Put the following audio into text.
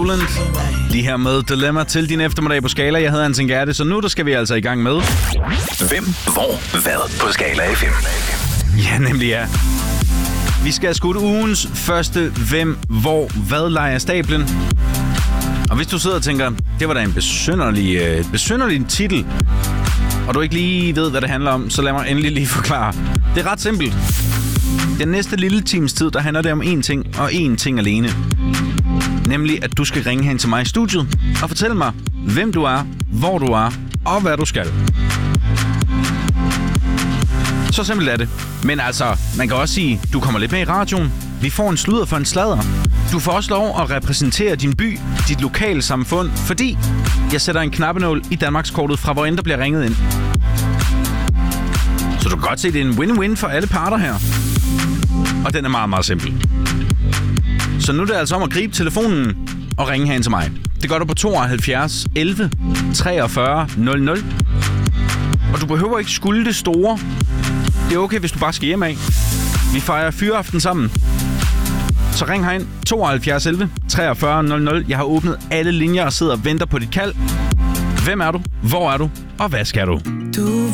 Lige her med Dilemma til din eftermiddag på Skala. Jeg hedder Hansen Gerte, så nu der skal vi altså i gang med... Hvem, hvor, hvad på Skala FM? Ja, nemlig ja. Vi skal have skudt ugens første hvem, hvor, hvad leger stablen. Og hvis du sidder og tænker, det var da en besynderlig titel, og du ikke lige ved, hvad det handler om, så lad mig endelig lige forklare. Det er ret simpelt. Den næste lille times tid, der handler det om én ting, og én ting alene. Nemlig, at du skal ringe hen til mig i studiet og fortælle mig, hvem du er, hvor du er, og hvad du skal. Så simpelt er det. Men altså, man kan også sige, du kommer lidt med i radioen. Vi får en sludder for en sladder. Du får også lov at repræsentere din by, dit lokale samfund, fordi jeg sætter en knappenål i Danmarkskortet fra hvor end der bliver ringet ind. Så du kan godt se, at det er en win-win for alle parter her. Og den er meget, meget simpel. Så nu er det altså om at gribe telefonen og ringe hen til mig. Det gør du på 72 11 43 00. Og du behøver ikke skylde det store. Det er okay, hvis du bare skal hjem af. Vi fejrer fyreaften sammen. Så ring herind 72 11 43 00. Jeg har åbnet alle linjer og sidder og venter på dit kald. Hvem er du? Hvor er du? Og hvad skal du?